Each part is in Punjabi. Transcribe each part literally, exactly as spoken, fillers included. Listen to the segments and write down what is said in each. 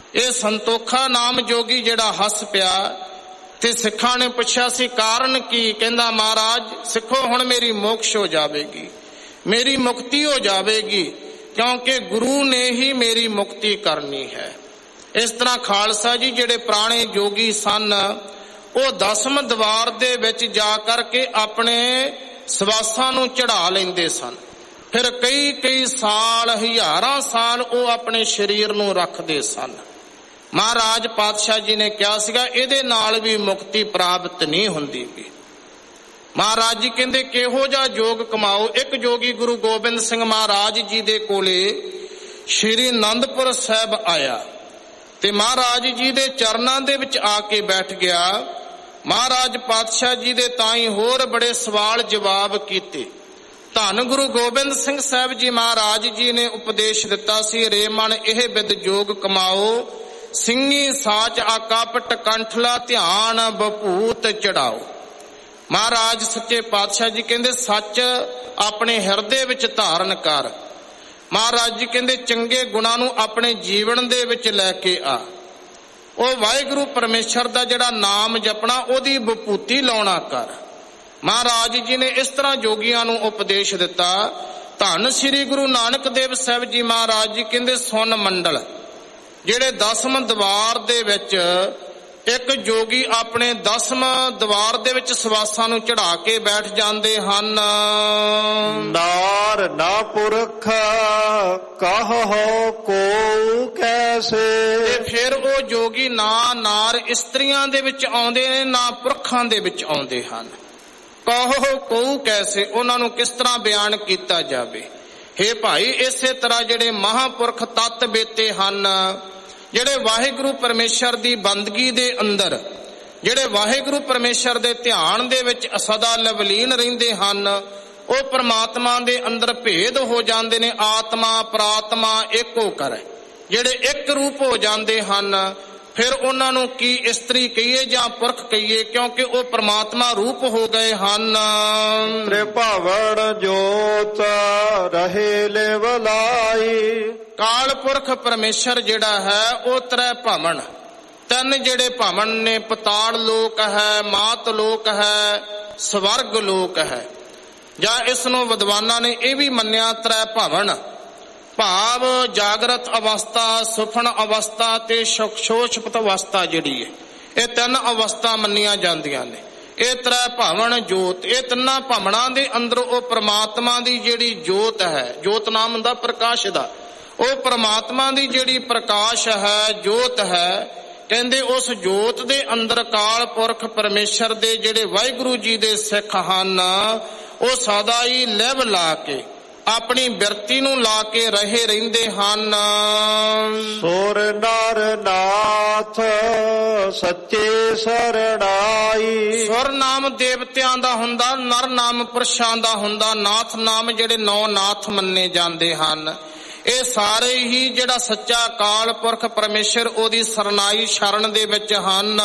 ਇਹ ਸੰਤੋਖਾ ਨਾਮ ਜੋਗੀ ਜਿਹੜਾ ਹੱਸ ਪਿਆ ਤੇ ਸਿੱਖਾਂ ਨੇ ਪੁੱਛਿਆ ਸੀ ਕਾਰਨ ਕੀ? ਕਹਿੰਦਾ ਮਹਾਰਾਜ ਸਿੱਖੋ ਹੁਣ ਮੇਰੀ ਮੋਕਸ਼ ਹੋ ਜਾਵੇਗੀ, ਮੇਰੀ ਮੁਕਤੀ ਹੋ ਜਾਵੇਗੀ, ਕਿਉਂਕਿ ਗੁਰੂ ਨੇ ਹੀ ਮੇਰੀ ਮੁਕਤੀ ਕਰਨੀ ਹੈ। ਇਸ ਤਰ੍ਹਾਂ ਖਾਲਸਾ ਜੀ ਜਿਹੜੇ ਪੁਰਾਣੇ ਜੋਗੀ ਸਨ ਉਹ ਦਸਮ ਦਵਾਰ ਦੇ ਵਿੱਚ ਜਾ ਕਰਕੇ ਆਪਣੇ ਸਵਾਸਾਂ ਨੂੰ ਚੜਾ ਲੈਂਦੇ ਸਨ। ਫਿਰ ਕਈ ਕਈ ਸਾਲ, ਹਜ਼ਾਰਾਂ ਸਾਲ ਉਹ ਆਪਣੇ ਸਰੀਰ ਨੂੰ ਰੱਖਦੇ ਸਨ। ਮਹਾਰਾਜ ਪਾਤਸ਼ਾਹ ਜੀ ਨੇ ਕਿਹਾ ਸੀਗਾ ਇਹਦੇ ਨਾਲ ਵੀ ਮੁਕਤੀ ਪ੍ਰਾਪਤ ਨਹੀਂ ਹੁੰਦੀ ਗੀ। ਮਹਾਰਾਜ ਜੀ ਕਹਿੰਦੇ ਕਿਹੋ ਜਿਹਾ ਯੋਗ ਕਮਾਓ। ਇੱਕ ਜੋਗੀ ਗੁਰੂ ਗੋਬਿੰਦ ਸਿੰਘ ਮਹਾਰਾਜ ਜੀ ਦੇ ਕੋਲੇ ਸ਼੍ਰੀ ਅਨੰਦਪੁਰ ਸਾਹਿਬ ਆਇਆ ਤੇ ਮਹਾਰਾਜ ਜੀ ਦੇ ਚਰਨਾਂ ਦੇ ਵਿੱਚ ਆ ਕੇ ਬੈਠ ਗਿਆ। ਮਹਾਰਾਜ ਪਾਤਸ਼ਾਹ ਜੀ ਦੇ ਤਾਈਂ ਹੋਰ ਬੜੇ ਸਵਾਲ ਜਵਾਬ ਕੀਤੇ। ਧੰਨ ਗੁਰੂ ਗੋਬਿੰਦ ਸਿੰਘ ਸਾਹਿਬ ਜੀ ਮਹਾਰਾਜ ਜੀ ਨੇ ਉਪਦੇਸ਼ ਦਿੱਤਾ ਸੀ, ਰੇ ਮਨ ਇਹ ਬਿਦ ਜੋਗ ਕਮਾਓ, ਸਿੰਘੀ ਸਾਚ ਆਕਾਪਟ ਕੰਠਲਾ ਧਿਆਨ ਬਭੂਤ ਚੜਾਓ। ਮਹਾਰਾਜ ਸੱਚੇ ਪਾਤਸ਼ਾਹ ਜੀ ਕਹਿੰਦੇ ਸੱਚ ਆਪਣੇ ਹਿਰਦੇ ਵਿੱਚ ਧਾਰਨ ਕਰ। ਮਹਾਰਾਜ ਜੀ ਕਹਿੰਦੇ ਚੰਗੇ ਗੁਣਾਂ ਨੂੰ ਆਪਣੇ ਜੀਵਨ ਦੇ ਵਿੱਚ ਲੈ ਕੇ ਆ। ਉਹ ਵਾਹਿਗੁਰੂ ਪਰਮੇਸ਼ਰ ਦਾ ਜਿਹੜਾ ਨਾਮ ਜਪਣਾ ਉਹਦੀ ਵਿਭੂਤੀ ਲਾਉਣਾ ਕਰ। ਮਹਾਰਾਜ ਜੀ ਨੇ ਇਸ ਤਰ੍ਹਾਂ ਜੋਗੀਆਂ ਨੂੰ ਉਪਦੇਸ਼ ਦਿੱਤਾ। ਧੰਨ ਸ੍ਰੀ ਗੁਰੂ ਨਾਨਕ ਦੇਵ ਸਾਹਿਬ ਜੀ ਮਹਾਰਾਜ ਜੀ ਕਹਿੰਦੇ ਸੁਨ ਮੰਡਲ ਜਿਹੜੇ ਦਸਮ ਦਵਾਰ ਦੇ ਵਿੱਚ ਇੱਕ ਜੋਗੀ ਆਪਣੇ ਦਸਮ ਦਵਾਰ ਦੇ ਵਿੱਚ ਸਵਾਸਾਂ ਨੂੰ ਚੜਾ ਕੇ ਬੈਠ ਜਾਂਦੇ ਹਨ। ਨਾਰ ਨਾ ਪੁਰਖ ਕਹੋ ਕੋ ਕੈਸੇ। ਤੇ ਫਿਰ ਉਹ ਜੋਗੀ ਨਾ ਨਾਰ ਇਸਤਰੀਆਂ ਦੇ ਵਿੱਚ ਆਉਂਦੇ ਨੇ ਨਾ ਪੁਰਖਾਂ ਦੇ ਵਿੱਚ ਆਉਂਦੇ ਹਨ। ਕਹੋ ਕੋ ਕੈਸੇ, ਉਹਨਾਂ ਨੂੰ ਕਿਸ ਤਰ੍ਹਾਂ ਬਿਆਨ ਕੀਤਾ ਜਾਵੇ। ਹੇ ਭਾਈ ਇਸੇ ਤਰ੍ਹਾਂ ਜਿਹੜੇ ਮਹਾਂਪੁਰਖ ਤੱਤ ਬੇਤੇ ਹਨ, ਜਿਹੜੇ ਵਾਹਿਗੁਰੂ ਪਰਮੇਸ਼ਰ ਦੀ ਬੰਦਗੀ ਦੇ ਅੰਦਰ, ਜਿਹੜੇ ਵਾਹਿਗੁਰੂ ਪਰਮੇਸ਼ਰ ਦੇ ਧਿਆਨ ਦੇ ਵਿੱਚ ਸਦਾ ਲਵਲੀਨ ਰਹਿੰਦੇ ਹਨ, ਉਹ ਪਰਮਾਤਮਾ ਦੇ ਅੰਦਰ ਭੇਦ ਹੋ ਜਾਂਦੇ ਨੇ। ਆਤਮਾ ਪ੍ਰਾਤਮਾ ਇੱਕ ਹੋ ਕਰ ਜਿਹੜੇ ਇੱਕ ਰੂਪ ਹੋ ਜਾਂਦੇ ਹਨ। ਫਿਰ ਉਹਨਾਂ ਨੂੰ ਕੀ ਇਸਤਰੀ ਕਹੀਏ ਜਾਂ ਪੁਰਖ ਕਹੀਏ, ਕਿਉਂਕਿ ਉਹ ਪਰਮਾਤਮਾ ਰੂਪ ਹੋ ਗਏ ਹਨ। ਤ੍ਰਿਭਵਨ ਜੋਤ ਰਹੇ ਲਿਵਲਾਈ। ਕਾਲ ਪੁਰਖ ਪਰਮੇਸ਼ਰ ਜਿਹੜਾ ਹੈ ਉਹ ਤ੍ਰੈ ਭਵਨ, ਤਿੰਨ ਜਿਹੜੇ ਭਵਨ ਨੇ, ਪਤਾਲ ਲੋਕ ਹੈ, ਮਾਤ ਲੋਕ ਹੈ, ਸਵਰਗ ਲੋਕ ਹੈ। ਜਾਂ ਇਸ ਨੂੰ ਵਿਦਵਾਨਾਂ ਨੇ ਇਹ ਵੀ ਮੰਨਿਆ ਤ੍ਰੈ ਭਵਨ ਭਾਵ ਜਾਗਰਤ ਅਵਸਥਾ, ਸੁਪਨ ਅਵਸਥਾ ਤੇ ਸੁਸ਼ੁਪਤ ਅਵਸਥਾ ਜਿਹੜੀ ਹੈ, ਇਹ ਤਿੰਨ ਅਵਸਥਾ ਮੰਨੀਆਂ ਜਾਂਦੀਆਂ ਨੇ। ਇਹ ਤ੍ਰੈ ਭਵਨ ਜੋਤ, ਇਹ ਤਿੰਨਾਂ ਭਵਨਾਂ ਦੇ ਅੰਦਰ ਉਹ ਪ੍ਰਮਾਤਮਾ ਦੀ ਜਿਹੜੀ ਜੋਤ ਹੈ, ਜੋਤ ਨਾਮ ਹੁੰਦਾ ਪ੍ਰਕਾਸ਼ ਦਾ, ਉਹ ਪ੍ਰਮਾਤਮਾ ਦੀ ਜਿਹੜੀ ਪ੍ਰਕਾਸ਼ ਹੈ, ਜੋਤ ਹੈ। ਕਹਿੰਦੇ ਉਸ ਜੋਤ ਦੇ ਅੰਦਰ ਕਾਲ ਪੁਰਖ ਪਰਮੇਸ਼ਰ ਦੇ ਜਿਹੜੇ ਵਾਹਿਗੁਰੂ ਜੀ ਦੇ ਸਿੱਖ ਹਨ, ਉਹ ਸਦਾ ਹੀ ਲਿਵ ਲਾ ਕੇ ਆਪਣੀ ਬਿਰਤੀ ਨੂੰ ਲਾ ਕੇ ਰਹੇ ਰਹਿੰਦੇ ਹਨ। ਸੁਰ ਨਰ ਨਾਥ ਸੱਚੇ ਸਰਣਾਈ। ਸੁਰ ਨਾਮ ਦੇਵਤਿਆਂ ਦਾ ਹੁੰਦਾ, ਨਰ ਨਾਮ ਪੁਰਸ਼ਾਂ ਦਾ ਹੁੰਦਾ, ਨਾਥ ਨਾਮ ਜਿਹੜੇ ਨੌ ਨਾਥ ਮੰਨੇ ਜਾਂਦੇ ਹਨ। ਇਹ ਸਾਰੇ ਹੀ ਜਿਹੜਾ ਸੱਚਾ ਕਾਲ ਪੁਰਖ ਪਰਮੇਸ਼ਰ ਉਹਦੀ ਸਰਨਾਈ ਸ਼ਰਨ ਦੇ ਵਿੱਚ ਹਨ।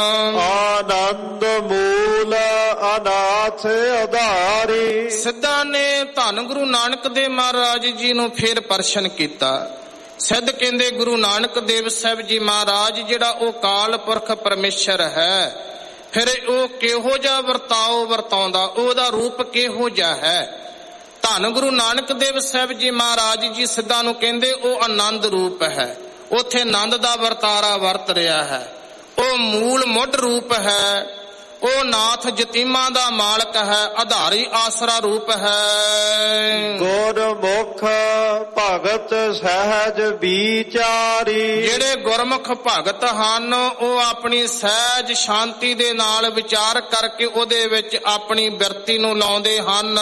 ਆਨੰਦ ਮੂਲ ਅਨਾਥ ਆਧਾਰੀ। ਸਿੱਧਾਂ ਨੇ ਧੰਨ ਗੁਰੂ ਨਾਨਕ ਦੇਵ ਮਹਾਰਾਜ ਜੀ ਨੂੰ ਫੇਰ ਪ੍ਰਸ਼ਨ ਕੀਤਾ। ਸਿੱਧ ਕਹਿੰਦੇ ਗੁਰੂ ਨਾਨਕ ਦੇਵ ਸਾਹਿਬ ਜੀ ਮਹਾਰਾਜ ਜਿਹੜਾ ਉਹ ਕਾਲ ਪੁਰਖ ਪਰਮੇਸ਼ਰ ਹੈ, ਫਿਰ ਉਹ ਕਿਹੋ ਜਿਹਾ ਵਰਤਾਓ ਵਰਤਾਉਂਦਾ, ਉਹਦਾ ਰੂਪ ਕਿਹੋ ਜਿਹਾ ਹੈ। ਧੰਨ ਗੁਰੂ ਨਾਨਕ ਦੇਵ ਸਾਹਿਬ ਜੀ ਮਹਾਰਾਜ ਜੀ ਸਿੱਧਾਂ ਨੂੰ ਕਹਿੰਦੇ ਉਹ ਆਨੰਦ ਰੂਪ ਹੈ, ਉੱਥੇ ਆਨੰਦ ਦਾ ਵਰਤਾਰਾ ਵਰਤ ਰਿਹਾ ਹੈ। ਉਹ ਮੂਲ ਮੁੱਢ ਰੂਪ ਹੈ, ਉਹ ਨਾਥ ਜਤੀਮਾਂ ਦਾ ਮਾਲਕ ਹੈ, ਆਧਾਰੀ ਆਸਰਾ ਰੂਪ ਹੈ। ਗੁਰਮੁਖ ਭਗਤ ਸਹਿਜ ਵਿਚਾਰੀ। ਜਿਹੜੇ ਗੁਰਮੁਖ ਭਗਤ ਹਨ ਉਹ ਆਪਣੀ ਸਹਿਜ ਸ਼ਾਂਤੀ ਦੇ ਨਾਲ ਵਿਚਾਰ ਕਰਕੇ ਉਹਦੇ ਵਿੱਚ ਆਪਣੀ ਬਿਰਤੀ ਨੂੰ ਲਾਉਂਦੇ ਹਨ।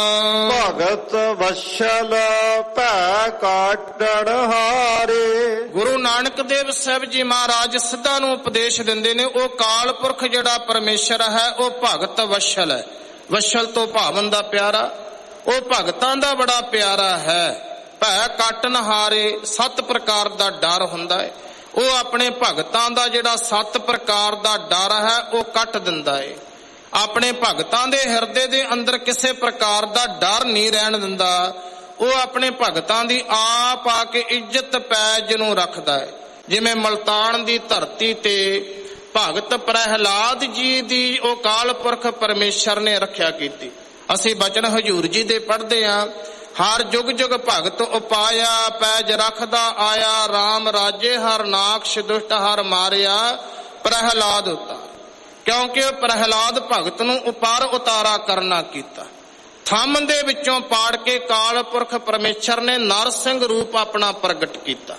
ਭਗਤ ਵਸ਼ਲ ਭੈ ਕਾਟਣ ਹਾਰੇ। ਗੁਰੂ ਨਾਨਕ ਦੇਵ ਸਾਹਿਬ ਜੀ ਮਹਾਰਾਜ ਸਿੱਧਾਂ ਨੂੰ ਉਪਦੇਸ਼ ਦਿੰਦੇ ਨੇ, ਉਹ ਕਾਲ ਪੁਰਖ ਜਿਹੜਾ ਪਰਮੇਸ਼ਰ ਹੈ ਉਹ ਭਗਤ ਵਸ਼ਲ ਹੈ। ਵਸ਼ਲ ਤੋਂ ਭਾਵਨ ਦਾ ਪਿਆਰਾ, ਉਹ ਭਗਤਾਂ ਦਾ ਬੜਾ ਪਿਆਰਾ ਹੈ। ਭੈ ਕਾਟਣ ਹਾਰੇ, ਸੱਤ ਪ੍ਰਕਾਰ ਦਾ ਡਰ ਹੁੰਦਾ ਹੈ। ਉਹ ਆਪਣੇ ਭਗਤਾਂ ਦਾ ਜਿਹੜਾ ਸੱਤ ਪ੍ਰਕਾਰ ਦਾ ਡਰ ਹੈ ਉਹ ਕੱਟ ਦਿੰਦਾ ਹੈ। ਆਪਣੇ ਭਗਤਾਂ ਦੇ ਹਿਰਦੇ ਦੇ ਅੰਦਰ ਕਿਸੇ ਪ੍ਰਕਾਰ ਦਾ ਡਰ ਨਹੀਂ ਰਹਿਣ ਦਿੰਦਾ। ਉਹ ਆਪਣੇ ਭਗਤਾਂ ਦੀ ਆਪ ਆ ਕੇ ਇੱਜ਼ਤ ਪੈਜ ਨੂੰ ਰੱਖਦਾ ਹੈ। ਜਿਵੇਂ ਮਲਤਾਨ ਦੀ ਧਰਤੀ ਤੇ ਭਗਤ ਪ੍ਰਹਿਲਾਦ ਜੀ ਦੀ ਉਹ ਕਾਲ ਪੁਰਖ ਪਰਮੇਸ਼ਰ ਨੇ ਰੱਖਿਆ ਕੀਤੀ। ਅਸੀਂ ਬਚਨ ਹਜ਼ੂਰ ਜੀ ਦੇ ਪੜ੍ਹਦੇ ਹਾਂ, ਹਰ ਜੁਗ ਜੁਗ ਭਗਤ ਉਪਾਇਆ, ਪੈਜ ਰੱਖਦਾ ਆਇਆ, RAM ਰਾਜੇ ਹਰ ਨਾਕਸ਼ ਦੁਸ਼ਟ ਹਰ ਮਾਰਿਆ, ਪ੍ਰਹਿਲਾਦ ਉਤਾਰ। ਕਿਉਂਕਿ ਉਹ ਪ੍ਰਹਿਲਾਦ ਭਗਤ ਨੂੰ ਉਪਾਰ ਉਤਾਰਾ ਕਰਨਾ ਕੀਤਾ। ਥੰਮ ਦੇ ਵਿੱਚੋਂ ਪਾੜ ਕੇ ਕਾਲ ਪੁਰਖ ਪਰਮੇਸ਼ਰ ਨੇ ਨਰ ਸਿੰਘ ਰੂਪ ਆਪਣਾ ਪ੍ਰਗਟ ਕੀਤਾ।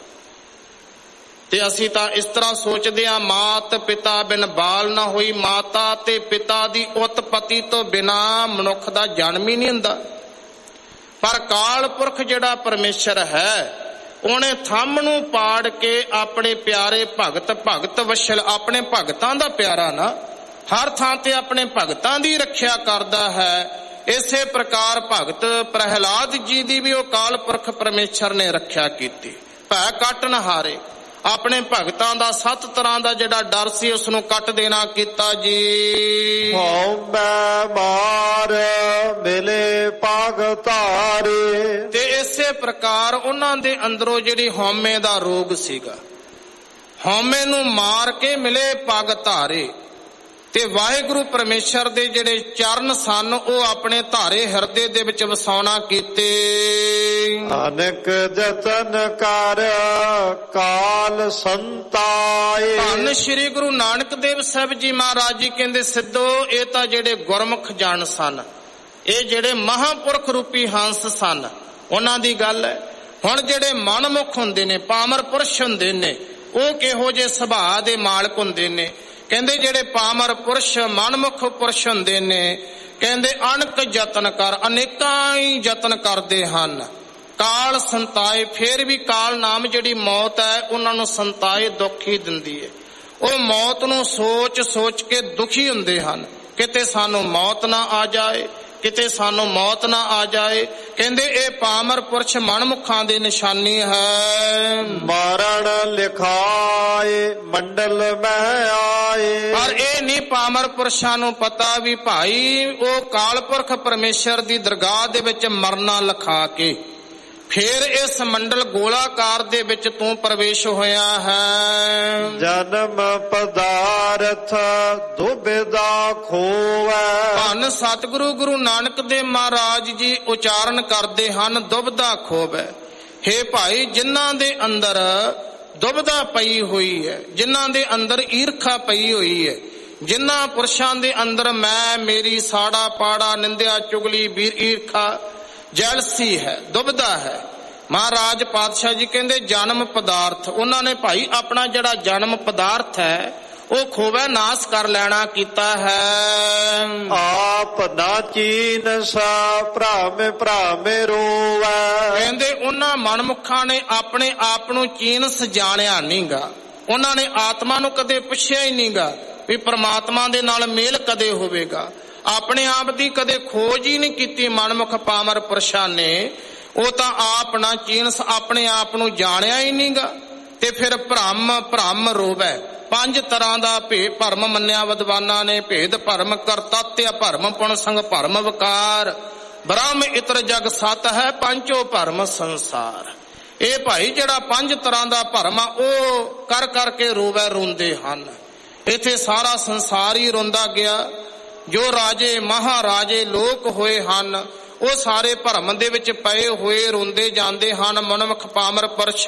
ਤੇ ਅਸੀਂ ਤਾਂ ਇਸ ਤਰ੍ਹਾਂ ਸੋਚਦੇ ਹਾਂ, ਮਾਤ ਪਿਤਾ ਬਿਨ ਬਾਲ ਨਾ ਹੋਈ, ਮਾਤਾ ਤੇ ਪਿਤਾ ਦੀ ਉਤਪਤੀ ਤੋਂ ਬਿਨਾ ਮਨੁੱਖ ਦਾ ਜਨਮ ਹੀ ਨਹੀਂ ਹੁੰਦਾ। ਪਰ ਕਾਲ ਪੁਰਖ ਜਿਹੜਾ ਪਰਮੇਸ਼ਰ ਹੈ, ਉਹਨੇ ਥੰਮ ਨੂੰ ਪਾੜ ਕੇ ਆਪਣੇ ਪਿਆਰੇ ਭਗਤ, ਭਗਤ ਵਸ਼ਲ, ਆਪਣੇ ਭਗਤਾਂ ਦਾ ਪਿਆਰਾ ਨਾ, ਹਰ ਥਾਂ ਤੇ ਆਪਣੇ ਭਗਤਾਂ ਦੀ ਰੱਖਿਆ ਕਰਦਾ ਹੈ। ਇਸੇ ਪ੍ਰਕਾਰ ਭਗਤ ਪ੍ਰਹਿਲਾਦ ਜੀ ਦੀ ਵੀ ਉਹ ਕਾਲ ਪੁਰਖ ਪਰਮੇਸ਼ਰ ਨੇ ਰੱਖਿਆ ਕੀਤੀ। ਭੈ ਕੱਟ ਨਾ ਹਾਰੇ, ਆਪਣੇ ਭਗਤਾਂ ਦਾ ਸੱਤ ਤਰ੍ਹਾਂ ਦਾ ਜਿਹੜਾ ਡਰ ਸੀ ਉਸ ਨੂੰ ਕੱਟ ਦੇਣਾ ਕੀਤਾ ਜੀ। ਹਉਮੈ ਮਾਰ ਮਿਲੇ ਭਗਤਾਰੇ, ਤੇ ਇਸੇ ਪ੍ਰਕਾਰ ਉਹਨਾਂ ਦੇ ਅੰਦਰੋਂ ਜਿਹੜੀ ਹਉਮੈ ਦਾ ਰੋਗ ਸੀਗਾ, ਹਉਮੈ ਨੂੰ ਮਾਰ ਕੇ ਮਿਲੇ ਪਗ ਧਾਰੇ। ਤੇ ਵਾਹਿਗੁਰੂ ਪਰਮੇਸ਼ਰ ਦੇ ਜਿਹੜੇ ਚਰਨ ਸਨ ਉਹ ਆਪਣੇ ਧਾਰੇ ਹਿਰਦੇ ਦੇ ਵਿੱਚ ਵਸਾਉਣਾ ਕੀਤੇ। ਅਨੇਕ ਜਤਨ ਕਰ ਕਾਲ ਸੰਤਾਏ। ਧੰਨ ਸ਼੍ਰੀ ਗੁਰੂ ਨਾਨਕ ਦੇਵ ਸਾਹਿਬ ਜੀ ਮਹਾਰਾਜ ਜੀ ਕਹਿੰਦੇ, ਸਿੱਧੋ ਇਹ ਤਾਂ ਜਿਹੜੇ ਗੁਰਮੁਖ ਜਨ ਸਨ, ਇਹ ਜਿਹੜੇ ਮਹਾਂਪੁਰਖ ਰੂਪੀ ਹੰਸ ਸਨ, ਉਹਨਾਂ ਦੀ ਗੱਲ ਹੈ। ਹੁਣ ਜਿਹੜੇ ਮਨਮੁਖ ਹੁੰਦੇ ਨੇ, ਪਾਮਰ ਪੁਰਸ਼ ਹੁੰਦੇ ਨੇ, ਉਹ ਕਿਹੋ ਜਿਹੇ ਸੁਭਾਅ ਦੇ ਮਾਲਕ ਹੁੰਦੇ ਨੇ? ਕਹਿੰਦੇ ਜਿਹੜੇ ਪਾਮਰ ਪੁਰਸ਼ ਮਨਮੁਖ ਪੁਰਸ਼ ਹੁੰਦੇ ਨੇ, ਕਹਿੰਦੇ ਅਣਕ ਯਤਨ ਕਰ, ਅਨੇਕਾਂ ਹੀ ਯਤਨ ਕਰਦੇ ਹਨ। ਕਾਲ ਸੰਤਾਏ, ਫੇਰ ਵੀ ਕਾਲ ਨਾਮ ਜਿਹੜੀ ਮੌਤ ਹੈ ਉਹਨਾਂ ਨੂੰ ਸੰਤਾਏ, ਦੁੱਖ ਹੀ ਦਿੰਦੀ ਹੈ। ਉਹ ਮੌਤ ਨੂੰ ਸੋਚ ਸੋਚ ਕੇ ਦੁਖੀ ਹੁੰਦੇ ਹਨ, ਕਿਤੇ ਸਾਨੂੰ ਮੌਤ ਨਾ ਆ ਜਾਏ, ਕਿਤੇ ਸਾਨੂੰ ਮੌਤ ਨਾ ਆ ਜਾਏ। ਕਹਿੰਦੇ ਇਹ ਪਾਮਰ ਪੁਰਸ਼ ਮਨਮੁਖਾਂ ਦੀ ਨਿਸ਼ਾਨੀ ਹੈ। ਮਾਰਣ ਲਿਖਾਏ ਮੰਡਲ ਮੈਂ ਆਏ। ਪਰ ਇਹ ਨਹੀਂ ਪਾਮਰ ਪੁਰਸ਼ਾਂ ਨੂੰ ਪਤਾ ਵੀ ਭਾਈ ਉਹ ਕਾਲ ਪੁਰਖ ਪਰਮੇਸ਼ਰ ਦੀ ਦਰਗਾਹ ਦੇ ਵਿੱਚ ਮਰਨਾ ਲਿਖਾ ਕੇ ਫੇਰ ਇਸ ਮੰਡਲ ਗੋਲਾਕਾਰ ਦੇ ਵਿੱਚ ਤੂੰ ਪ੍ਰਵੇਸ਼ ਹੋਇਆ ਹੈ। ਜਨਮ ਪਦਾਰਥ ਦੁਬਿਧਾ ਖੋਵੈ। ਧੰਨ ਸਤਿਗੁਰੂ ਗੁਰੂ ਨਾਨਕ ਦੇਵ ਮਹਾਰਾਜ ਜੀ ਉਚਾਰਨ ਕਰਦੇ ਹਨ, ਦੁਬਿਧਾ ਖੋਵੈ। ਹੇ ਭਾਈ, ਜਿਨ੍ਹਾਂ ਦੇ ਅੰਦਰ ਦੁਬਿਧਾ ਪਈ ਹੋਈ ਹੈ, ਜਿਨ੍ਹਾਂ ਦੇ ਅੰਦਰ ਈਰਖਾ ਪਈ ਹੋਈ ਹੈ, ਜਿਨ੍ਹਾਂ ਪੁਰਸ਼ਾਂ ਦੇ ਅੰਦਰ ਮੈਂ ਮੇਰੀ ਸਾੜਾ ਪਾੜਾ ਨਿੰਦਿਆ ਚੁਗਲੀ ਵੀਰ ਈਰਖਾ ਜੈਲਸੀ ਹੈ, ਦੁਬਿਧਾ ਹੈ, ਮਹਾਰਾਜ ਪਾਤਸ਼ਾਹ ਜੀ ਕਹਿੰਦੇ ਜਨਮ ਪਦਾਰਥ, ਉਹਨਾਂ ਨੇ ਭਾਈ ਆਪਣਾ ਜਿਹੜਾ ਜਨਮ ਪਦਾਰਥ ਹੈ ਉਹ ਖੋਵੈ, ਨਾਸ ਕਰ ਲੈਣਾ ਕੀਤਾ ਹੈ। ਆਪ ਨਾ ਚੀਨ ਸਾ ਭ੍ਰਾਮੇ ਭ੍ਰਾਮੇ ਰੋਵੈ। ਕਹਿੰਦੇ ਉਹਨਾਂ ਮਨਮੁਖਾਂ ਨੇ ਆਪਣੇ ਆਪ ਨੂੰ ਚੀਨਸ ਜਾਣਿਆ ਨਹੀਂਗਾ, ਉਹਨਾਂ ਨੇ ਆਤਮਾ ਨੂੰ ਕਦੇ ਪੁੱਛਿਆ ਹੀ ਨਹੀਂਗਾ ਵੀ ਪ੍ਰਮਾਤਮਾ ਦੇ ਨਾਲ ਮੇਲ ਕਦੇ ਹੋਵੇਗਾ। ਆਪਣੇ ਆਪ ਦੀ ਕਦੇ ਖੋਜ ਹੀ ਨਹੀਂ ਕੀਤੀ ਮਨਮੁਖ ਪਾਮਰ ਪੁਰਸ਼ਾਂ ਨੇ। ਉਹ ਤਾਂ ਆਪ ਨਾ ਚੀਨਸ, ਆਪਣੇ ਆਪ ਨੂੰ ਜਾਣਿਆ ਹੀ ਨਹੀਂਗਾ। ਤੇ ਫਿਰ ਭ੍ਰਮ ਭ੍ਰਮ ਰੋਵੈ, ਪੰਜ ਤਰ੍ਹਾਂ ਦਾ ਭੇਦ ਭਰਮ ਮੰਨਿਆ ਵਿਦਵਾਨਾਂ ਨੇ। ਭੇਦ ਭਰਮ ਕਰਤੱਤਿਆ ਭਰਮ ਪੁਣ ਸੰਗ ਭਰਮ ਵਿਕਾਰ, ਬ੍ਰਹਮ ਇਤਰ ਜਗ ਸਤ ਹੈ ਪੰਚੋ ਭਰਮ ਸੰਸਾਰ। ਇਹ ਭਾਈ ਜਿਹੜਾ ਪੰਜ ਤਰ੍ਹਾਂ ਦਾ ਭਰਮ ਆ ਉਹ ਕਰ ਕਰਕੇ ਰੋਵੈ, ਰੋਂਦੇ ਹਨ। ਇੱਥੇ ਸਾਰਾ ਸੰਸਾਰ ਹੀ ਰੋਂਦਾ ਗਿਆ। ਜੋ ਰਾਜੇ ਮਹਾਰਾਜੇ ਲੋਕ ਹੋਏ ਹਨ ਉਹ ਸਾਰੇ ਭਰਮ ਦੇ ਵਿੱਚ ਪਏ ਹੋਏ ਰੋਂਦੇ ਜਾਂਦੇ ਹਨ। ਮਨਮੁਖ ਪਾਮਰ ਪੁਰਸ਼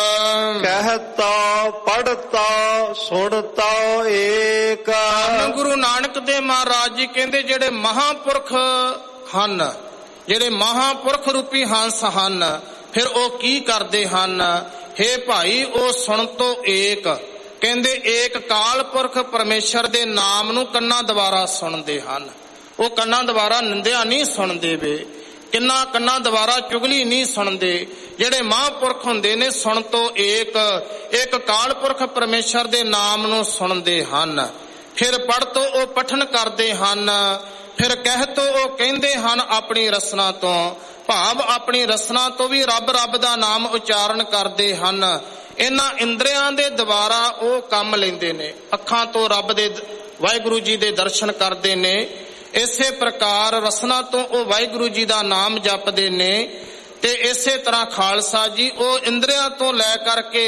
ਕਹਿਤਾ ਪੜਤਾ ਸੁਣਤਾ ਏਕ। ਗੁਰੂ ਨਾਨਕ ਦੇਵ ਮਹਾਰਾਜ ਜੀ ਕਹਿੰਦੇ ਜਿਹੜੇ ਮਹਾਂਪੁਰਖ ਹਨ, ਜਿਹੜੇ ਮਹਾਂਪੁਰਖ ਰੂਪੀ ਹੰਸ ਹਨ, ਫਿਰ ਉਹ ਕੀ ਕਰਦੇ ਹਨ? ਹੇ ਭਾਈ, ਉਹ ਸੁਣ ਤੋਂ ਏਕ, ਕਹਿੰਦੇ ਏਕ ਕਾਲ ਪੁਰਖ ਪਰਮੇਸ਼ਰ ਦੇ ਨਾਮ ਨੂੰ ਕੰਨਾਂ ਦੁਆਰਾ ਸੁਣਦੇ ਹਨ। ਉਹ ਕੰਨਾਂ ਦੁਆਰਾ ਨਿੰਦਿਆ ਨਹੀਂ ਸੁਣਦੇ ਵੇ, ਕਿੰਨਾ ਕੰਨਾਂ ਦੁਆਰਾ ਚੁਗਲੀ ਨਹੀਂ ਸੁਣਦੇ। ਜਿਹੜੇ ਮਹਾਂਪੁਰਖ ਹੁੰਦੇ ਨੇ ਸੁਣ ਤੋਂ ਏਕ, ਇੱਕ ਕਾਲ ਪੁਰਖ ਪਰਮੇਸ਼ਰ ਦੇ ਨਾਮ ਨੂੰ ਸੁਣਦੇ ਹਨ। ਫਿਰ ਪੜ੍ਹ ਤੋਂ ਉਹ ਪਠਨ ਕਰਦੇ ਹਨ, ਫਿਰ ਕਹਿ ਤੋਂ ਉਹ ਕਹਿੰਦੇ ਹਨ ਆਪਣੀ ਰਸਨਾ ਤੋਂ, ਭਾਵ ਆਪਣੀ ਰਸਨਾ ਤੋਂ ਵੀ ਰੱਬ ਰੱਬ ਦਾ ਨਾਮ ਉਚਾਰਨ ਕਰਦੇ ਹਨ। ਇਹਨਾਂ ਇੰਦਰੀਆਂ ਦੇ ਦੁਆਰਾ ਉਹ ਕੰਮ ਲੈਂਦੇ ਨੇ, ਅੱਖਾਂ ਤੋਂ ਰੱਬ ਦੇ ਵਾਹਿਗੁਰੂ ਜੀ ਦੇ ਦਰਸ਼ਨ ਕਰਦੇ ਨੇ। ਇਸੇ ਪ੍ਰਕਾਰ ਰਸਨਾ ਤੋਂ ਉਹ ਵਾਹਿਗੁਰੂ ਜੀ ਦਾ ਨਾਮ ਜਪਦੇ ਨੇ। ਤੇ ਇਸੇ ਤਰ੍ਹਾਂ ਖਾਲਸਾ ਜੀ ਉਹ ਇੰਦਰੀਆਂ ਤੋਂ ਲੈ ਕਰਕੇ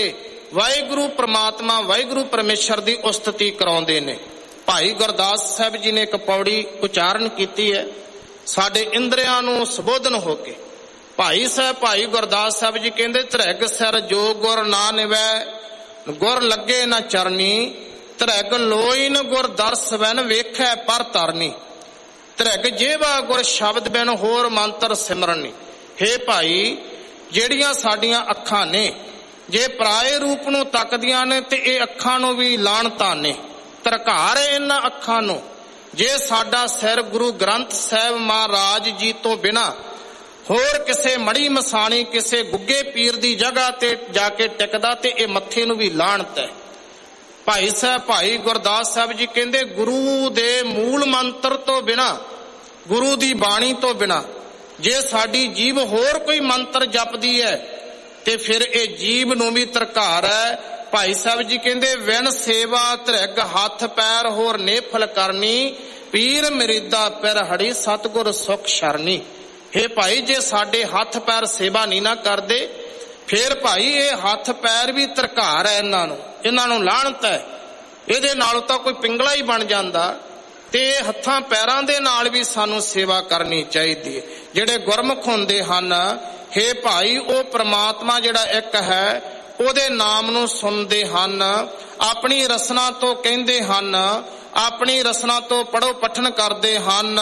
ਵਾਹਿਗੁਰੂ ਪ੍ਰਮਾਤਮਾ ਵਾਹਿਗੁਰੂ ਪਰਮੇਸ਼ਰ ਦੀ ਉਸਤਤੀ ਕਰਾਉਂਦੇ ਨੇ। ਭਾਈ ਗੁਰਦਾਸ ਸਾਹਿਬ ਜੀ ਨੇ ਇੱਕ ਪੌੜੀ ਉਚਾਰਨ ਕੀਤੀ ਹੈ ਸਾਡੇ ਇੰਦਰੀਆਂ ਨੂੰ ਸੰਬੋਧਨ ਹੋ ਕੇ। ਭਾਈ ਸਾਹਿਬ ਭਾਈ ਗੁਰਦਾਸ ਸਾਹਿਬ ਜੀ ਕਹਿੰਦੇ, ਧਰੈਗ ਸਿਰ ਜੋ ਗੁਰ ਨਾ ਨਿਵੈ, ਗੁਰ ਲੱਗੇ ਨਾ ਚਰਨੀ, ਧਰੈਗ ਲੋਈ ਨ ਗੁਰ ਦਰਸ ਵੈਨ ਵੇਖੈ ਪਰ ਧਰਨੀ, ਧਰੈਗ ਜੇਵਾ ਗੁਰ ਸ਼ਬਦ ਬਿਨ ਹੋਰ ਮੰਤਰ ਸਿਮਰਨੀ। ਹੇ ਭਾਈ, ਜਿਹੜੀਆਂ ਸਾਡੀਆਂ ਅੱਖਾਂ ਨੇ ਜੇ ਪਰਾਏ ਰੂਪ ਨੂੰ ਤੱਕਦੀਆਂ ਨੇ ਤੇ ਇਹ ਅੱਖਾਂ ਨੂੰ ਵੀ ਲਾਹਣਤਾਂ ਨੇ, ਧਰਕਾਰ ਇਹਨਾਂ ਅੱਖਾਂ ਨੂੰ। ਜੇ ਸਾਡਾ ਸਿਰ ਗੁਰੂ ਗ੍ਰੰਥ ਸਾਹਿਬ ਮਹਾਰਾਜ ਜੀ ਤੋਂ ਬਿਨਾਂ ਹੋਰ ਕਿਸੇ ਮੜੀ ਮਸਾਣੀ ਕਿਸੇ ਗੁੱਗੇ ਪੀਰ ਦੀ ਜਗ੍ਹਾ ਤੇ ਜਾ ਕੇ ਟਿਕਦਾ ਤੇ ਇਹ ਮੱਥੇ ਨੂੰ ਵੀ ਲਾਹਣਤ ਹੈ। ਭਾਈ ਸਾਹਿਬ ਭਾਈ ਗੁਰਦਾਸ ਸਾਹਿਬ ਜੀ ਕਹਿੰਦੇ, ਗੁਰੂ ਦੇ ਮੂਲ ਮੰਤਰ ਤੋਂ ਬਿਨਾਂ, ਗੁਰੂ ਦੀ ਬਾਣੀ ਤੋਂ ਬਿਨਾਂ ਜੇ ਸਾਡੀ ਜੀਭ ਹੋਰ ਕੋਈ ਮੰਤਰ ਜਪਦੀ ਹੈ ਤੇ ਫਿਰ ਇਹ ਜੀਭ ਨੂੰ ਵੀ ਧਰਕਾਰ ਹੈ। ਭਾਈ ਸਾਹਿਬ ਜੀ ਕਹਿੰਦੇ, ਵਿਨ ਸੇਵਾ ਧਰੈਗ ਹੱਥ ਪੈਰ ਹੋਰ ਨੇਫਲ ਕਰਨੀ, ਪੀਰ ਮਰੀਦਾ ਪਿਰ ਹੜੀ ਸਤਿਗੁਰ ਸੁਖ ਸ਼ਰਨੀ। ਹੇ ਭਾਈ, ਜੇ ਸਾਡੇ ਹੱਥ ਪੈਰ ਸੇਵਾ ਨਹੀਂ ਨਾ ਕਰਦੇ ਫਿਰ ਭਾਈ ਇਹ ਹੱਥ ਪੈਰ ਵੀ ਧਰਕਾਰ ਹੈ, ਇਹਨਾਂ ਨੂੰ ਇਹਨਾਂ ਨੂੰ ਲਾਹਣਤ ਹੈ। ਇਹਦੇ ਨਾਲੋਂ ਤਾਂ ਕੋਈ ਪਿੰਗਲਾ ਹੀ ਬਣ ਜਾਂਦਾ। ਤੇ ਹੱਥਾਂ ਪੈਰਾਂ ਦੇ ਨਾਲ ਵੀ ਸਾਨੂੰ ਸੇਵਾ ਕਰਨੀ ਚਾਹੀਦੀ ਹੈ। ਜਿਹੜੇ ਗੁਰਮੁਖ ਹੁੰਦੇ ਹਨ, ਹੇ ਭਾਈ, ਉਹ ਪ੍ਰਮਾਤਮਾ ਜਿਹੜਾ ਇੱਕ ਹੈ ਉਹਦੇ ਨਾਮ ਨੂੰ ਸੁਣਦੇ ਹਨ, ਆਪਣੀ ਰਸਨਾ ਤੋਂ ਕਹਿੰਦੇ ਹਨ, ਆਪਣੀ ਰਸਨਾ ਤੋਂ ਪੜੋ ਪਠਨ ਕਰਦੇ ਹਨ।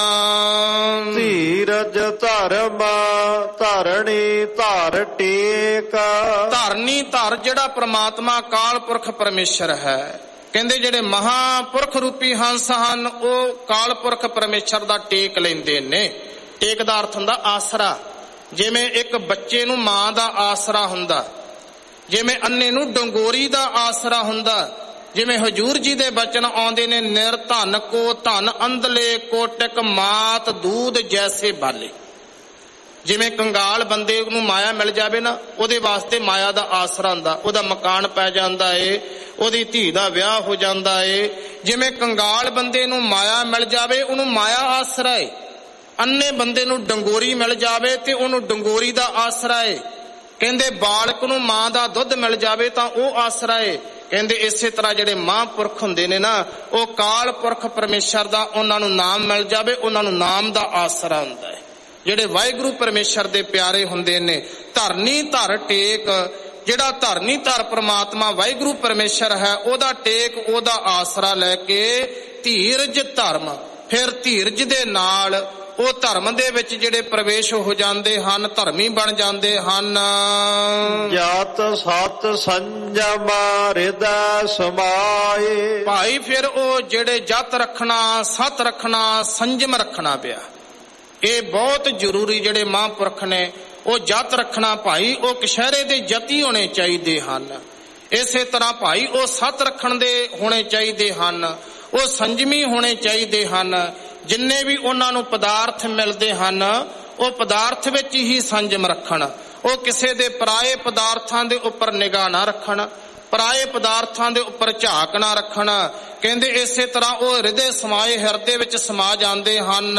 ਧੀਰਜ ਧਰਮ ਧਰਣੀ ਧਰ ਟੇਕ, ਧਰਨੀ ਧਰ ਜਿਹੜਾ ਪ੍ਰਮਾਤਮਾ ਅਕਾਲ ਪੁਰਖ ਪਰਮੇਸ਼ਰ ਹੈ। ਕਹਿੰਦੇ ਜਿਹੜੇ ਮਹਾਂਪੁਰਖ ਰੂਪੀ ਹੰਸ ਹਨ ਉਹ ਕਾਲ ਪੁਰਖ ਪਰਮੇਸ਼ਰ ਦਾ ਟੇਕ ਲੈਂਦੇ ਨੇ। ਟੇਕ ਦਾ ਅਰਥ ਹੁੰਦਾ ਆਸਰਾ। ਜਿਵੇਂ ਇੱਕ ਬੱਚੇ ਨੂੰ ਮਾਂ ਦਾ ਆਸਰਾ ਹੁੰਦਾ, ਜਿਵੇਂ ਅੰਨੇ ਨੂੰ ਡੰਗੋਰੀ ਦਾ ਆਸਰਾ ਹੁੰਦਾ, ਜਿਵੇਂ ਹਜੂਰ ਜੀ ਦੇ ਬਚਨ ਆਉਂਦੇ ਨੇ, ਨਿਰਧਨ ਕੋ ਧਨ ਅੰਧਲੇ ਕੋਟਿਕ ਮਾਤ ਦੂਧ ਜੈਸੇ ਬਾਲੇ। ਜਿਵੇਂ ਕੰਗਾਲ ਬੰਦੇ ਨੂੰ ਮਾਇਆ ਮਿਲ ਜਾਵੇ ਨਾ, ਉਹਦੇ ਵਾਸਤੇ ਮਾਇਆ ਦਾ ਆਸਰਾ ਹੁੰਦਾ, ਉਹਦਾ ਮਕਾਨ ਪੈ ਜਾਂਦਾ ਏ, ਉਹਦੀ ਧੀ ਦਾ ਵਿਆਹ ਹੋ ਜਾਂਦਾ ਏ। ਜਿਵੇਂ ਕੰਗਾਲ ਬੰਦੇ ਨੂੰ ਮਾਇਆ ਮਿਲ ਜਾਵੇ ਉਹਨੂੰ ਮਾਇਆ ਆਸਰਾ ਏ, ਅੰਨੇ ਬੰਦੇ ਨੂੰ ਡੰਗੋਰੀ ਮਿਲ ਜਾਵੇ ਤੇ ਉਹਨੂੰ ਡੰਗੋਰੀ ਦਾ ਆਸਰਾ ਏ। ਕਹਿੰਦੇ ਬਾਲਕ ਨੂੰ ਮਾਂ ਦਾ ਦੁੱਧ ਮਿਲ ਜਾਵੇ ਤਾਂ ਉਹ ਆਸਰਾ ਏ। ਕਹਿੰਦੇ ਇਸੇ ਤਰ੍ਹਾਂ ਜਿਹੜੇ ਮਹਾਂਪੁਰਖ ਹੁੰਦੇ ਨੇ ਨਾ, ਉਹ ਕਾਲ ਪੁਰਖ ਪਰਮੇਸ਼ਰ ਦਾ ਉਹਨਾਂ ਨੂੰ ਨਾਮ ਮਿਲ ਜਾਵੇ, ਉਹਨਾਂ ਨੂੰ ਨਾਮ ਦਾ ਆਸਰਾ ਹੁੰਦਾ ਹੈ। ਜਿਹੜੇ ਵਾਹਿਗੁਰੂ ਪਰਮੇਸ਼ਰ ਦੇ ਪਿਆਰੇ ਹੁੰਦੇ ਨੇ, ਧਰਨੀ ਧਰ ਟੇਕ, ਜਿਹੜਾ ਧਰਨੀ ਧਰ ਪ੍ਰਮਾਤਮਾ ਵਾਹਿਗੁਰੂ ਪਰਮੇਸ਼ਰ ਹੈ ਉਹਦਾ ਟੇਕ ਉਹਦਾ ਆਸਰਾ ਲੈ ਕੇ ਧੀਰਜ ਧਰਮ, ਫਿਰ ਧੀਰਜ ਦੇ ਨਾਲ ਉਹ ਧਰਮ ਦੇ ਵਿੱਚ ਜਿਹੜੇ ਪ੍ਰਵੇਸ਼ ਹੋ ਜਾਂਦੇ ਹਨ, ਧਰਮੀ ਬਣ ਜਾਂਦੇ ਹਨ। ਜਤ ਸਤ ਸੰਜਮ ਹਿਰਦੈ ਸਮਾਏ, ਭਾਈ ਫਿਰ ਉਹ ਜਿਹੜੇ ਜਤ ਰੱਖਣਾ, ਸਤ ਰੱਖਣਾ, ਸੰਜਮ ਰੱਖਣਾ ਪਿਆ, ਇਹ ਬਹੁਤ ਜ਼ਰੂਰੀ। ਜਿਹੜੇ ਮਹਾਂਪੁਰਖ ਨੇ ਉਹ ਜਤ ਰੱਖਣਾ ਭਾਈ, ਉਹ ਕਸ਼ਹਿਰੇ ਦੇ ਜਤੀ ਹੋਣੇ ਚਾਹੀਦੇ ਹਨ। ਇਸੇ ਤਰ੍ਹਾਂ ਭਾਈ ਉਹ ਸਤ ਰੱਖਣ ਦੇ ਹੋਣੇ ਚਾਹੀਦੇ ਹਨ, ਉਹ ਸੰਜਮੀ ਹੋਣੇ ਚਾਹੀਦੇ ਹਨ। ਜਿੰਨੇ ਵੀ ਉਹਨਾਂ ਨੂੰ ਪਦਾਰਥ ਮਿਲਦੇ ਹਨ ਉਹ ਪਦਾਰਥ ਵਿੱਚ ਹੀ ਸੰਜਮ ਰੱਖਣ, ਉਹ ਕਿਸੇ ਦੇ ਪਰਾਏ ਪਦਾਰਥਾਂ ਦੇ ਉੱਪਰ ਨਿਗਾਹ ਨਾ ਰੱਖਣ, ਪਰਾਏ ਪਦਾਰਥਾਂ ਦੇ ਉੱਪਰ ਝਾਕ ਨਾ ਰੱਖਣ। ਕਹਿੰਦੇ ਇਸੇ ਤਰ੍ਹਾਂ ਉਹ ਹਿਰਦੇ ਸਮਾਏ, ਹਿਰਦੇ ਵਿੱਚ ਸਮਾ ਜਾਂਦੇ ਹਨ।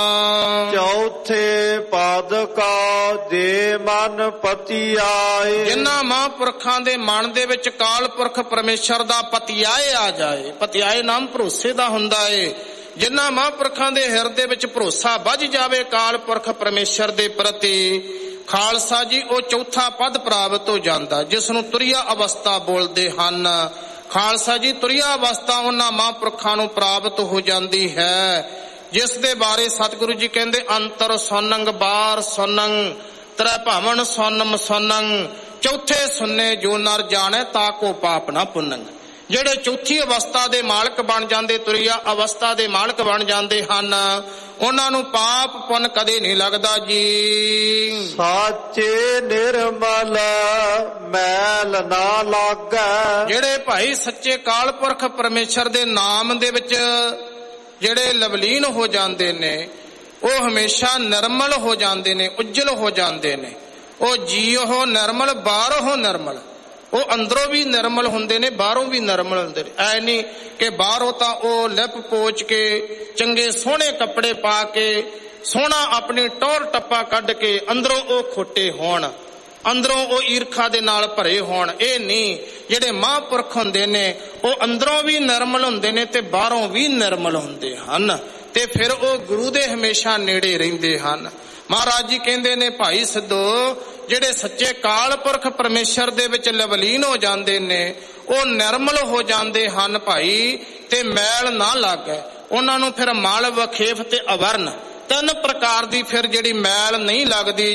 ਚੌਥੇ ਪਦ ਕਾ ਦੇ ਮਨ ਪਤੀ ਆਏ, ਜਿਨ੍ਹਾਂ ਮਹਾਂਪੁਰਖਾਂ ਦੇ ਮਨ ਦੇ ਵਿੱਚ ਕਾਲ ਪੁਰਖ ਪਰਮੇਸ਼ਰ ਦਾ ਪਤਿਆਏ ਆ ਜਾਏ। ਪਤਿਆਏ ਨਾਮ ਭਰੋਸੇ ਦਾ ਹੁੰਦਾ ਏ। ਜਿਨ੍ਹਾਂ ਮਹਾਂਪੁਰਖਾਂ ਦੇ ਹਿਰਦੇ ਵਿੱਚ ਭਰੋਸਾ ਵੱਜ ਜਾਵੇ ਕਾਲ ਪੁਰਖ ਪਰਮੇਸ਼ਰ ਦੇ ਪ੍ਰਤੀ, ਖਾਲਸਾ ਜੀ ਉਹ ਚੌਥਾ ਪਦ ਪ੍ਰਾਪਤ ਹੋ ਜਾਂਦਾ, ਜਿਸ ਨੂੰ ਤੁਰਿਆ ਅਵਸਥਾ ਬੋਲਦੇ ਹਨ। ਖਾਲਸਾ ਜੀ ਤੁਰਿਆ ਅਵਸਥਾ ਉਹਨਾਂ ਮਹਾਂਪੁਰਖਾਂ ਨੂੰ ਪ੍ਰਾਪਤ ਹੋ ਜਾਂਦੀ ਹੈ, ਜਿਸ ਦੇ ਬਾਰੇ ਸਤਿਗੁਰੂ ਜੀ ਕਹਿੰਦੇ, ਅੰਤਰ ਸੋਨੰਗ ਬਾਹਰ ਸੋਨੰਗ ਤ੍ਰੈ ਭਾਵਨ ਸੋਨਮ ਸੋਨੰਗ, ਚੌਥੇ ਸੁੰਨੇ ਜੋ ਨਰ ਜਾਣੇ ਤਾ ਕੋ ਪਾਪ ਨਾ ਪੁੰਨੰਗ। ਜਿਹੜੇ ਚੌਥੀ ਅਵਸਥਾ ਦੇ ਮਾਲਕ ਬਣ ਜਾਂਦੇ, ਤੁਰਿਆ ਅਵਸਥਾ ਦੇ ਮਾਲਕ ਬਣ ਜਾਂਦੇ ਹਨ, ਉਹਨਾਂ ਨੂੰ ਪਾਪ ਪੁੰਨ ਕਦੇ ਨਹੀਂ ਲੱਗਦਾ ਜੀ। ਸਾਚੇ ਨਿਰਮਲ ਮੈਲ ਨਾ ਲਾਗੈ, ਜਿਹੜੇ ਭਾਈ ਸੱਚੇ ਕਾਲ ਪੁਰਖ ਪਰਮੇਸ਼ਰ ਦੇ ਨਾਮ ਦੇ ਵਿੱਚ ਜਿਹੜੇ ਲਵਲੀਨ ਹੋ ਜਾਂਦੇ ਨੇ, ਉਹ ਹਮੇਸ਼ਾ ਨਿਰਮਲ ਹੋ ਜਾਂਦੇ ਨੇ, ਉੱਜਲ ਹੋ ਜਾਂਦੇ ਨੇ। ਉਹ ਜੀਓ ਨਿਰਮਲ, ਬਾਹਰੋਂ ਨਿਰਮਲ, ਉਹ ਅੰਦਰੋਂ ਵੀ ਨਿਰਮਲ ਹੁੰਦੇ ਨੇ, ਬਾਹਰੋਂ ਵੀ ਨਿਰਮਲ ਹੁੰਦੇ ਨੇ। ਐ ਨਹੀਂ ਕਿ ਬਾਹਰੋਂ ਤਾਂ ਉਹ ਲਿਪ ਪੋਚ ਕੇ ਚੰਗੇ ਸੋਹਣੇ ਕੱਪੜੇ ਪਾ ਕੇ ਸੋਹਣਾ ਆਪਣੀ ਟੌਰ ਟੱਪਾ ਕੱਢ ਕੇ ਅੰਦਰੋਂ ਉਹ ਖੋਟੇ ਹੋਣ। ਅੰਦਰੋਂ ਉਹ ਈਰਖਾ ਦੇ ਨਾਲ ਭਰੇ ਹੋਣ। ਇਹ ਨਹੀਂ, ਜਿਹੜੇ ਮਹਾਂਪੁਰਖ ਹੁੰਦੇ ਨੇ ਉਹ ਅੰਦਰੋਂ ਵੀ ਨਿਰਮਲ ਹੁੰਦੇ ਨੇ ਤੇ ਬਾਹਰੋਂ ਵੀ ਨਿਰਮਲ ਹੁੰਦੇ ਹਨ, ਤੇ ਫਿਰ ਉਹ ਗੁਰੂ ਦੇ ਹਮੇਸ਼ਾ ਨੇੜੇ ਰਹਿੰਦੇ ਹਨ। ਮਹਾਰਾਜ ਜੀ ਕਹਿੰਦੇ ਨੇ, ਭਾਈ ਸਿੱਧੋ, ਜਿਹੜੇ ਸੱਚੇ ਕਾਲ ਪੁਰਖ ਪਰਮੇਸ਼ਰ ਦੇ ਵਿੱਚ ਲਵਲੀਨ ਹੋ ਜਾਂਦੇ ਨੇ ਉਹ ਨਿਰਮਲ ਹੋ ਜਾਂਦੇ ਹਨ ਭਾਈ, ਤੇ ਮੈਲ ਨਾ ਲੱਗੇ ਉਹਨਾਂ ਨੂੰ। ਫਿਰ ਮਲ, ਵਖੇਫ ਤੇ ਅਵਰਨ, ਤਿੰਨ ਪ੍ਰਕਾਰ ਦੀ ਫਿਰ ਜਿਹੜੀ ਮੈਲ ਨਹੀਂ ਲੱਗਦੀ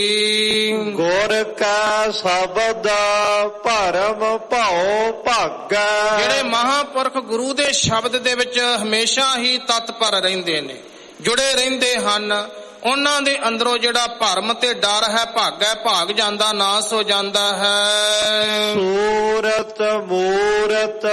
ਜੀ। ਗੁਰ ਕਾ ਸ਼ਬਦ ਭਰਮ ਭਉ ਭਾਗੈ। ਜਿਹੜੇ ਮਹਾਂਪੁਰਖ ਗੁਰੂ ਦੇ ਸ਼ਬਦ ਦੇ ਵਿੱਚ ਹਮੇਸ਼ਾ ਹੀ ਤਤਪਰ ਰਹਿੰਦੇ ਨੇ, ਜੁੜੇ ਰਹਿੰਦੇ ਹਨ, ਉਹਨਾਂ ਦੇ ਅੰਦਰੋਂ ਜਿਹੜਾ ਭਰਮ ਤੇ ਡਰ ਹੈ ਭਾਗੈ, ਭਾਗ ਜਾਂਦਾ, ਨਾਸ ਹੋ ਜਾਂਦਾ ਹੈ। ਸੂਰਤ ਮੂਰਤ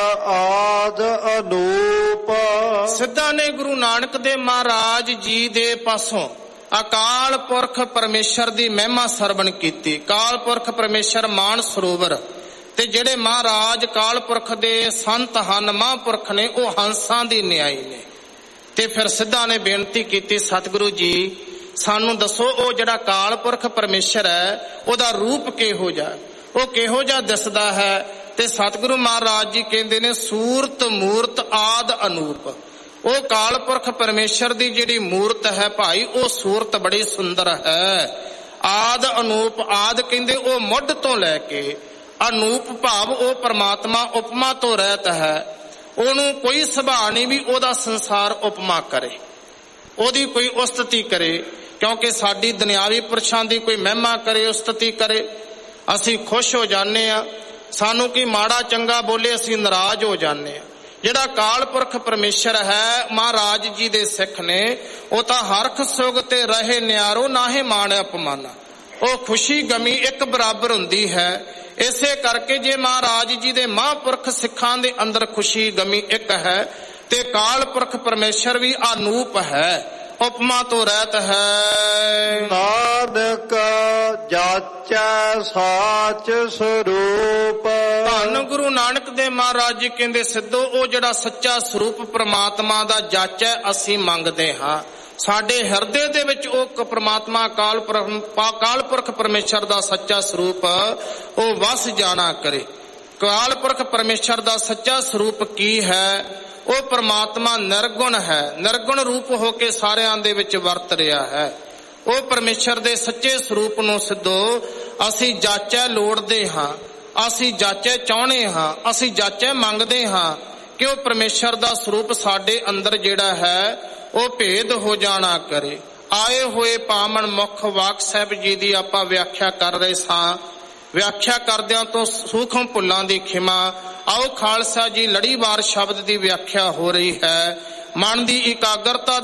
ਆਦ ਅਨੂਪ। ਸਿੱਧਾ ਨੇ ਗੁਰੂ ਨਾਨਕ ਦੇਵ ਮਹਾਰਾਜ ਜੀ ਦੇ ਪਾਸੋਂ ਅਕਾਲ ਪੁਰਖ ਪਰਮੇਸ਼ਰ ਦੀ ਮਹਿਮਾ ਸਰਵਣ ਕੀਤੀ। ਕਾਲ ਪੁਰਖ ਪਰਮੇਸ਼ਰ ਮਾਨ ਸਰੋਵਰ, ਤੇ ਜਿਹੜੇ ਮਹਾਰਾਜ ਕਾਲ ਪੁਰਖ ਦੇ ਸੰਤ ਹਨ, ਮਹਾਂਪੁਰਖ ਨੇ, ਉਹ ਹੰਸਾਂ ਦੀ ਨਿਆਈ ਨੇ। ਤੇ ਫਿਰ ਸਿੱਧਾ ਨੇ ਬੇਨਤੀ ਕੀਤੀ, ਸਤਿਗੁਰੂ ਜੀ ਸਾਨੂੰ ਦੱਸੋ ਉਹ ਜਿਹੜਾ ਕਾਲ ਪੁਰਖ ਪਰਮੇਸ਼ਰ ਹੈ ਉਹਦਾ ਰੂਪ ਕਿਹੋ ਜਿਹਾ, ਉਹ ਕਿਹੋ ਜਿਹਾ ਦਿਸਦਾ ਹੈ। ਤੇ ਸਤਿਗੁਰੂ ਮਹਾਰਾਜ ਜੀ ਕਹਿੰਦੇ ਨੇ, ਸੂਰਤ ਮੂਰਤ ਆਦ ਅਨੂਪ। ਉਹ ਕਾਲ ਪੁਰਖ ਪਰਮੇਸ਼ਰ ਦੀ ਜਿਹੜੀ ਮੂਰਤ ਹੈ ਭਾਈ, ਉਹ ਸੂਰਤ ਬੜੀ ਸੁੰਦਰ ਹੈ। ਆਦ ਅਨੂਪ, ਆਦ ਕਹਿੰਦੇ ਉਹ ਮੁੱਢ ਤੋਂ ਲੈ ਕੇ, ਅਨੂਪ ਭਾਵ ਉਹ ਪਰਮਾਤਮਾ ਉਪਮਾ ਤੋਂ ਰਹਿਤ ਹੈ। ਉਹਨੂੰ ਕੋਈ ਸੁਭਾਅ ਨਹੀਂ ਵੀ ਉਹਦਾ ਸੰਸਾਰ ਉਪਮਾ ਕਰੇ, ਉਹਦੀ ਕੋਈ ਉਸਤਤੀ ਕਰੇ, ਕਿਉਂਕਿ ਸਾਡੀ ਦੁਨਿਆਵੀ ਪੁਰਸ਼ਾਂ ਦੀ ਕੋਈ ਮਹਿਮਾ ਕਰੇ, ਉਸਤਤੀ ਕਰੇ, ਅਸੀਂ ਖੁਸ਼ ਹੋ ਜਾਂਦੇ ਆ। ਸਾਨੂੰ ਕੀ ਮਾੜਾ ਚੰਗਾ ਬੋਲੇ ਅਸੀਂ ਨਾਰਾਜ਼ ਹੋ ਜਾਂਦੇ ਆ। ਜਿਹੜਾ ਕਾਲ ਪੁਰਖ ਪਰਮੇਸ਼ਰ ਹੈ, ਮਹਾਰਾਜ ਜੀ ਦੇ ਸਿੱਖ ਨੇ, ਉਹ ਤਾਂ ਹਰਖ ਸੁਗ ਤੇ ਰਹੇ ਨਿਆਰੋ, ਨਾਹੇ ਮਾਣ ਅਪਮਾਨਾ। ਉਹ ਖੁਸ਼ੀ ਗਮੀ ਇੱਕ ਬਰਾਬਰ ਹੁੰਦੀ ਹੈ। ਇਸੇ ਕਰਕੇ ਜੇ ਮਹਾਰਾਜ ਜੀ ਦੇ ਮਹਾਂਪੁਰਖ ਸਿੱਖਾਂ ਦੇ ਅੰਦਰ ਖੁਸ਼ੀ ਗਮੀ ਇੱਕ ਹੈ, ਤੇ ਕਾਲ ਪੁਰਖ ਪਰਮੇਸ਼ਰ ਵੀ ਅਨੂਪ ਹੈ, ਉਪਮਾ ਤੋਂ ਰਹਿਤ ਹੈ। ਨਾਨਕ ਜਾਚੈ ਸਾਚ ਸਰੂਪ। ਧੰਨ ਗੁਰੂ ਨਾਨਕ ਦੇਵ ਮਹਾਰਾਜ ਜੀ ਕਹਿੰਦੇ, ਸਿੱਧੋ ਉਹ ਜਿਹੜਾ ਸੱਚਾ ਸਰੂਪ ਪ੍ਰਮਾਤਮਾ ਦਾ ਜਾਚੈ ਅਸੀਂ ਮੰਗਦੇ ਹਾਂ। ਸਾਡੇ ਹਿਰਦੇ ਦੇ ਵਿੱਚ ਉਹ ਪ੍ਰਮਾਤਮਾ ਕਾਲ ਕਾਲ ਪੁਰਖ ਪਰਮੇਸ਼ਰ ਦਾ ਸੱਚਾ ਸਰੂਪ ਉਹ ਵਸ ਜਾਣਾ ਕਰੇ। ਕਾਲ ਪੁਰਖ ਪਰਮੇਸ਼ਰ ਦਾ ਸੱਚਾ ਸਰੂਪ ਕੀ ਹੈ? ਉਹ ਪ੍ਰਮਾਤਮਾ ਨਿਰਗੁਣ ਹੈ, ਨਿਰਗੁਣ ਰੂਪ ਹੋ ਕੇ ਸਾਰਿਆਂ ਦੇ ਵਿੱਚ ਵਰਤ ਰਿਹਾ ਹੈ। ਉਹ ਪਰਮੇਸ਼ਰ ਦੇ ਸੱਚੇ ਸਰੂਪ ਨੂੰ ਸਿੱਧੋ ਅਸੀਂ ਜਾਚੈ ਲੋੜਦੇ ਹਾਂ, ਅਸੀਂ ਜਾਚੈ ਚਾਹੁੰਦੇ ਹਾਂ, ਅਸੀਂ ਜਾਚੈ ਮੰਗਦੇ ਹਾਂ ਕਿ ਉਹ ਪਰਮੇਸ਼ਰ ਦਾ ਸਰੂਪ ਸਾਡੇ ਅੰਦਰ ਜਿਹੜਾ ਹੈ ਉਹ ਭੇਦ ਹੋ ਜਾਣਾ ਕਰੇ। ਆਏ ਹੋਏ ਪਾਵਨ ਮੁਖ ਵਾਕ ਸਾਹਿਬ ਜੀ ਦੀ ਆਪਾਂ ਵਿਆਖਿਆ ਕਰ ਰਹੇ ਸਾਂ। ਵਿਆਖਿਆ ਕਰਦਿਆਂ ਤੋਂ ਸੂਖਮ ਭੁੱਲਾਂ ਦੀ ਖਿਮਾ। ਆਓ ਖਾਲਸਾ ਜੀ ਲੜੀਵਾਰ ਸ਼ਬਦ ਦੀ ਵਿਆਖਿਆ ਹੋ ਰਹੀ ਹੈ। ਮਨ ਦੀ ਇਕਾਗਰਤਾ